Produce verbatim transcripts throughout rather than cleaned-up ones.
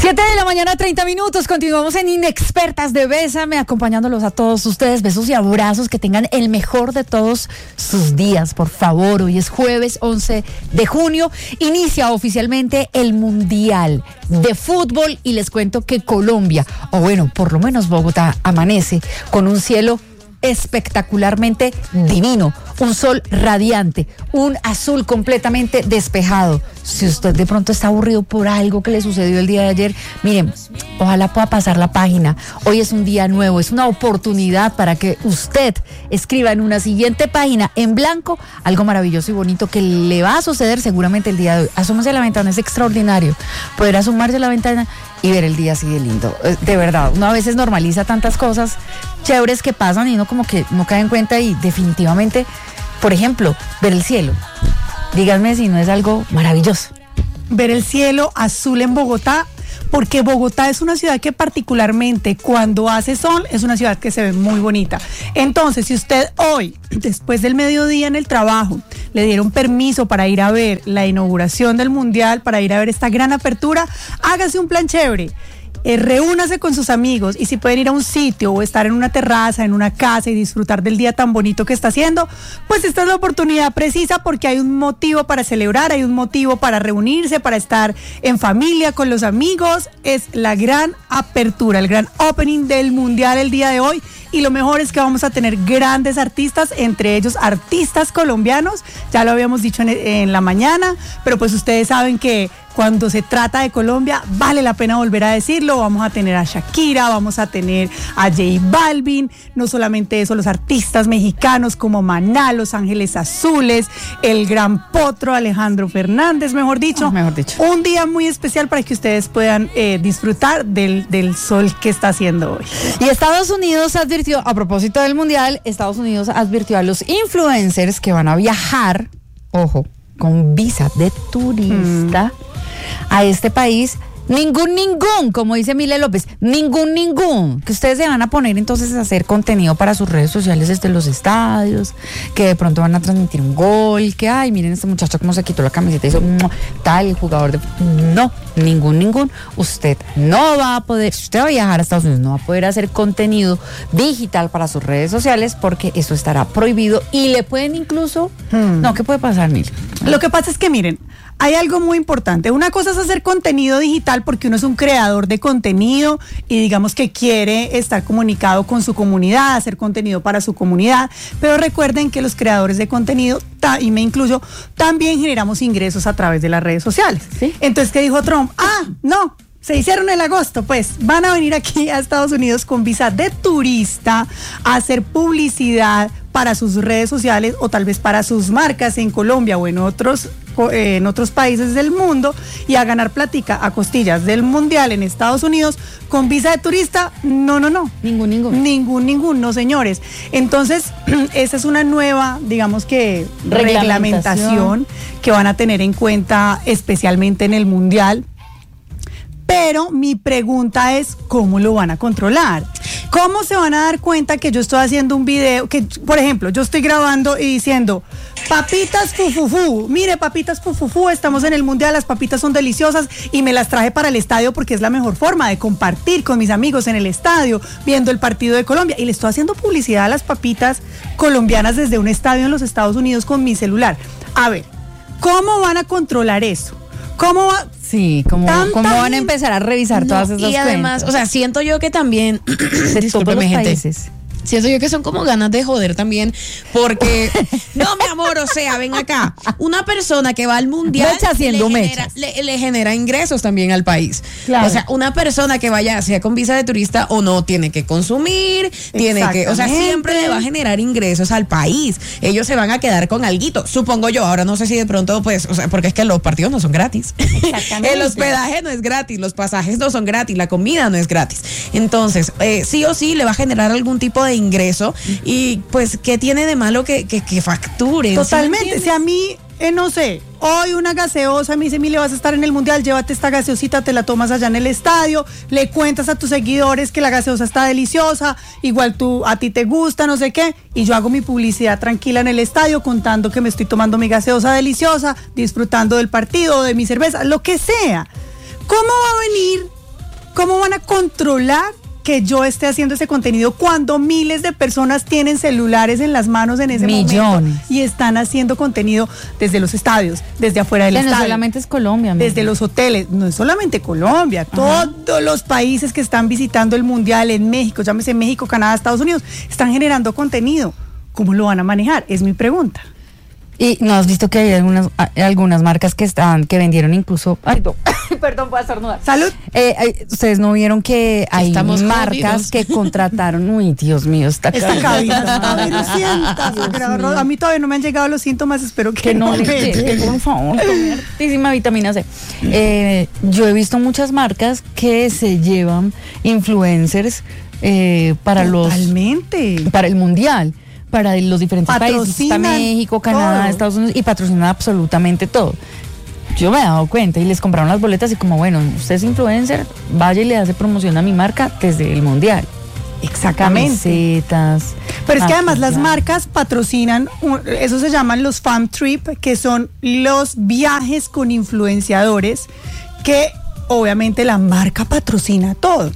Siete de la mañana, treinta minutos. Continuamos en Inexpertas de Bésame, acompañándolos a todos ustedes. Besos y abrazos, que tengan el mejor de todos sus días, por favor. Hoy es jueves once de junio. Inicia oficialmente el Mundial de Fútbol y les cuento que Colombia, o bueno, por lo menos Bogotá, amanece con un cielo espectacularmente divino, un sol radiante, un azul completamente despejado. Si usted de pronto está aburrido por algo que le sucedió el día de ayer, miren, ojalá pueda pasar la página. Hoy es un día nuevo, es una oportunidad para que usted escriba en una siguiente página en blanco algo maravilloso y bonito que le va a suceder seguramente el día de hoy. Asómese a la ventana, es extraordinario poder asomarse a la ventana y ver el día así de lindo. De verdad, uno a veces normaliza tantas cosas chéveres que pasan y uno como que no cae en cuenta, y definitivamente, por ejemplo, ver el cielo. Díganme si no es algo maravilloso. Ver el cielo azul en Bogotá, porque Bogotá es una ciudad que particularmente cuando hace sol es una ciudad que se ve muy bonita. Entonces, si usted hoy, después del mediodía en el trabajo, le dieron permiso para ir a ver la inauguración del Mundial, para ir a ver esta gran apertura, hágase un plan chévere. Eh, reúnase con sus amigos, y si pueden ir a un sitio o estar en una terraza, en una casa y disfrutar del día tan bonito que está haciendo, pues esta es la oportunidad precisa, porque hay un motivo para celebrar, hay un motivo para reunirse, para estar en familia, con los amigos. Es la gran apertura, el gran opening del Mundial el día de hoy, y lo mejor es que vamos a tener grandes artistas, entre ellos artistas colombianos, ya lo habíamos dicho en, en la mañana, pero pues ustedes saben que cuando se trata de Colombia, vale la pena volver a decirlo. Vamos a tener a Shakira, vamos a tener a J Balvin, no solamente eso, los artistas mexicanos como Maná, Los Ángeles Azules, el Gran Potro, Alejandro Fernández, mejor dicho. Oh, mejor dicho. Un día muy especial para que ustedes puedan eh, disfrutar del, del sol que está haciendo hoy. Y Estados Unidos advirtió, a propósito del Mundial, Estados Unidos advirtió a los influencers que van a viajar, ojo, con visa de turista, mm. a este país, ningún, ningún, como dice Mile López, ningún, ningún, que ustedes se van a poner entonces a hacer contenido para sus redes sociales desde los estadios, que de pronto van a transmitir un gol, que ay, miren este muchacho cómo se quitó la camiseta y hizo tal, el jugador de... No, ningún, ningún, usted no va a poder, si usted va a viajar a Estados Unidos, no va a poder hacer contenido digital para sus redes sociales, porque eso estará prohibido y le pueden incluso... Hmm. No, ¿qué puede pasar, Mile? Lo que pasa es que miren, hay algo muy importante. Una cosa es hacer contenido digital porque uno es un creador de contenido y digamos que quiere estar comunicado con su comunidad, hacer contenido para su comunidad, pero recuerden que los creadores de contenido, y me incluyo, también generamos ingresos a través de las redes sociales. ¿Sí? Entonces, ¿qué dijo Trump? Ah, no, se hicieron en agosto, pues van a venir aquí a Estados Unidos con visa de turista a hacer publicidad para sus redes sociales o tal vez para sus marcas en Colombia o en otros en otros países del mundo, y a ganar plática a costillas del Mundial en Estados Unidos con visa de turista. No, no, no. Ningún, ningún. Ningún, ningún, no, señores. Entonces, esa es una nueva, digamos que, reglamentación, reglamentación que van a tener en cuenta especialmente en el Mundial. Pero mi pregunta es, ¿cómo lo van a controlar? ¿Cómo se van a dar cuenta que yo estoy haciendo un video, que, por ejemplo, yo estoy grabando y diciendo, papitas fufufu, mire, papitas fufufu, estamos en el Mundial, las papitas son deliciosas y me las traje para el estadio porque es la mejor forma de compartir con mis amigos en el estadio, viendo el partido de Colombia, y le estoy haciendo publicidad a las papitas colombianas desde un estadio en los Estados Unidos con mi celular? A ver, ¿cómo van a controlar eso? ¿Cómo va? Sí, ¿cómo, ¿cómo van a empezar a revisar no, todas esas cosas? Y además, cuentas? O sea, siento yo que también, de todos los países. Siento yo que son como ganas de joder también, porque, no, mi amor, o sea, ven acá, una persona que va al Mundial haciendo le, genera, le, le genera ingresos también al país. Claro. O sea, una persona que vaya, sea con visa de turista o no, tiene que consumir, tiene que, o sea, siempre le va a generar ingresos al país. Ellos se van a quedar con alguito, supongo yo. Ahora no sé si de pronto, pues, o sea, porque es que los partidos no son gratis. El hospedaje no es gratis, los pasajes no son gratis, la comida no es gratis. Entonces, eh, sí o sí le va a generar algún tipo de ingreso, y pues ¿qué tiene de malo que, que, que facturen? Totalmente. ¿Sí si a mí, eh, no sé, hoy una gaseosa me dice, Mile, vas a estar en el Mundial, llévate esta gaseosita, te la tomas allá en el estadio, le cuentas a tus seguidores que la gaseosa está deliciosa, igual tú, a ti te gusta, no sé qué, y yo hago mi publicidad tranquila en el estadio contando que me estoy tomando mi gaseosa deliciosa, disfrutando del partido, de mi cerveza, lo que sea. ¿Cómo va a venir ¿cómo van a controlar que yo esté haciendo ese contenido cuando miles de personas tienen celulares en las manos en ese Millones. momento y están haciendo contenido desde los estadios, desde afuera del Ya no estadio? solamente es Colombia, amiga. Desde los hoteles, no es solamente Colombia, Ajá. todos los países que están visitando el Mundial en México, llámese México, Canadá, Estados Unidos, están generando contenido. ¿Cómo lo van a manejar? Es mi pregunta. Y no has visto que hay algunas a- algunas marcas que están que vendieron incluso, ay, no, perdón, voy a estornudar. Salud. Eh, eh, ustedes no vieron que hay Estamos marcas jodidos. que contrataron, uy, Dios mío, está Esta cabina está virucienta, Dios Sagrado. mío. A mí todavía no me han llegado los síntomas, espero que, que no me les llegue, lleguen. por favor, tome hartísima vitamina C. Eh, yo he visto muchas marcas que se llevan influencers eh, para los Totalmente. para el mundial, para los diferentes países, está Patrocinan México, Canadá, todo. Estados Unidos, y patrocinan absolutamente todo. Yo me he dado cuenta y les compraron las boletas y como, bueno, usted es influencer, vaya y le hace promoción a mi marca desde el mundial. Exactamente. Camisetas. Pero es que además las maquillaje. marcas patrocinan, un- eso se llaman los fam trip, que son los viajes con influenciadores que obviamente la marca patrocina todo.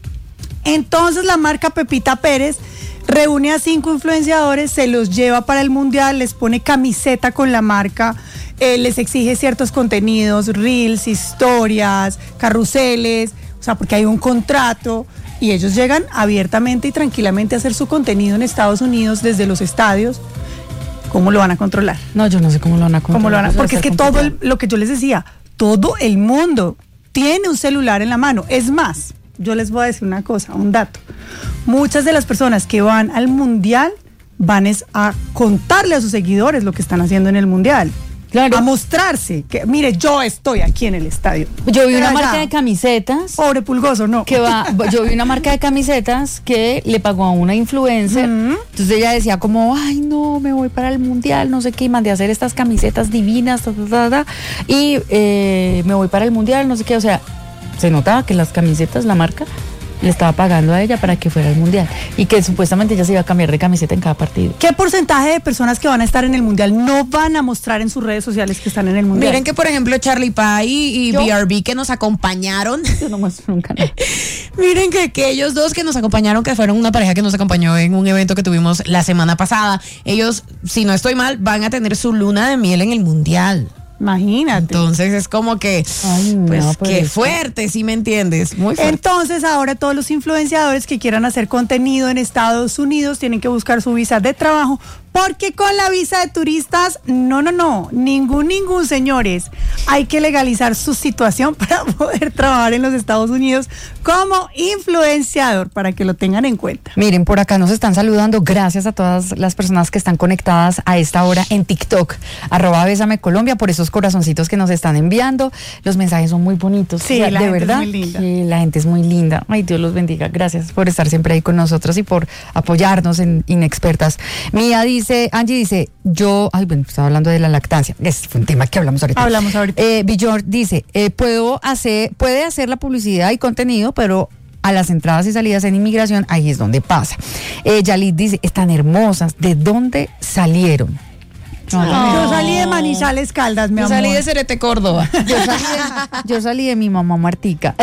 Entonces la marca Pepita Pérez reúne a cinco influenciadores, se los lleva para el mundial, les pone camiseta con la marca, eh, les exige ciertos contenidos, reels, historias, carruseles, o sea, porque hay un contrato y ellos llegan abiertamente y tranquilamente a hacer su contenido en Estados Unidos desde los estadios. ¿Cómo lo van a controlar? No, yo no sé cómo lo van a controlar. ¿Cómo lo van a- Eso va a Porque es ser que todo el- complicado. lo que yo les decía, todo el mundo tiene un celular en la mano. Es más, yo les voy a decir una cosa, un dato. Muchas de las personas que van al mundial van es a contarle a sus seguidores lo que están haciendo en el mundial. Claro. A mostrarse que, mire, yo estoy aquí en el estadio. Yo vi Pero una allá, marca de camisetas Pobre Pulgoso, no. que va, yo vi una marca de camisetas que le pagó a una influencer, Ujú. entonces ella decía como, ay no, me voy para el mundial, no sé qué, y mandé a hacer estas camisetas divinas, ta, ta, ta, ta, y eh, me voy para el mundial, no sé qué, o sea, se notaba que las camisetas, la marca, le estaba pagando a ella para que fuera al mundial, y que supuestamente ella se iba a cambiar de camiseta en cada partido. ¿Qué porcentaje de personas que van a estar en el mundial no van a mostrar en sus redes sociales que están en el mundial? Miren que, por ejemplo, Charlie Pie y Yo- B R B que nos acompañaron. Yo no muestro nunca nada. Miren que, que ellos dos que nos acompañaron, que fueron una pareja que nos acompañó en un evento que tuvimos la semana pasada, ellos, si no estoy mal, van a tener su luna de miel en el mundial. Imagínate. Entonces es como que, Ay, no, pues, por qué eso. fuerte, ¿sí me entiendes? Muy fuerte. Entonces ahora todos los influenciadores que quieran hacer contenido en Estados Unidos tienen que buscar su visa de trabajo, porque con la visa de turistas, no, no, no, ningún, ningún, señores. Hay que legalizar su situación para poder trabajar en los Estados Unidos como influenciador, para que lo tengan en cuenta. Miren, por acá nos están saludando. Gracias a todas las personas que están conectadas a esta hora en TikTok, arroba Bésame Colombia, por esos corazoncitos que nos están enviando. Los mensajes son muy bonitos. Sí, la de gente es verdad muy linda. que la gente es muy linda. Ay, Dios los bendiga. Gracias por estar siempre ahí con nosotros y por apoyarnos en Inexpertas. Mía dice, Angie dice, yo, ay, bueno, estaba hablando de la lactancia. Es un tema que hablamos ahorita. Hablamos ahorita. Eh, Billor dice, eh, puedo hacer, puede hacer la publicidad y contenido, pero a las entradas y salidas en inmigración, ahí es donde pasa. Eh, Yalit dice, están hermosas, ¿de dónde salieron? Yo salí de Manizales Caldas, mi Yo amor. salí de Cerete, Córdoba. Yo salí de, yo salí de mi mamá Martica.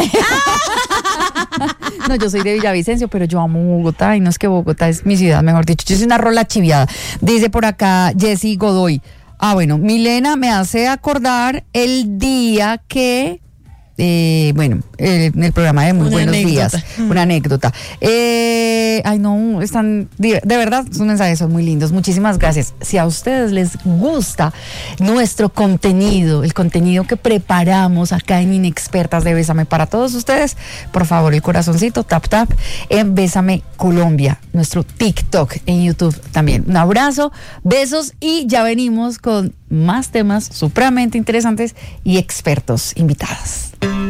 No, yo soy de Villavicencio, pero yo amo Bogotá y no es que Bogotá es mi ciudad, mejor dicho. Yo soy una rola chiviada. Dice por acá Jessy Godoy. Ah, bueno, Milena me hace acordar el día que... Eh, bueno, eh, en el programa de Muy Una Buenos anécdota. Días, una anécdota. Eh, ay, no, están, de, de verdad, sus mensajes son muy lindos. Muchísimas gracias. Si a ustedes les gusta nuestro contenido, el contenido que preparamos acá en Inexpertas de Bésame para todos ustedes, por favor, el corazoncito, tap, tap, en Bésame Colombia, nuestro TikTok, en YouTube también. Un abrazo, besos y ya venimos con más temas supremamente interesantes y expertos invitados.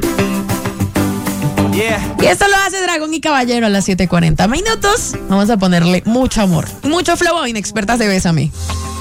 Yeah. Y esto lo hace Dragón y Caballero a las siete cuarenta minutos. Vamos a ponerle mucho amor, mucho flow a Inexpertas de Bésame.